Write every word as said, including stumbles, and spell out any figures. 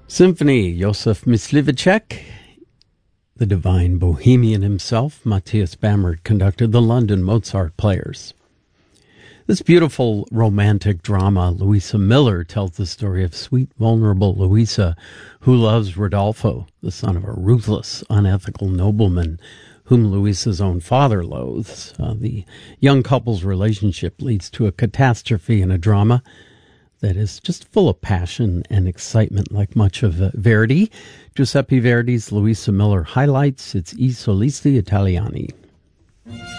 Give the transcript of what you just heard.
Symphony, Josef Myslivacek, the divine bohemian himself, Matthias Bamert, conducted the London Mozart Players. This beautiful romantic drama, Louisa Miller, tells the story of sweet, vulnerable Louisa, who loves Rodolfo, the son of a ruthless, unethical nobleman whom Louisa's own father loathes. Uh, the young couple's relationship leads to a catastrophe in a drama that is just full of passion and excitement, like much of uh, Verdi. Giuseppe Verdi's Louisa Miller highlights its I Solisti Italiani.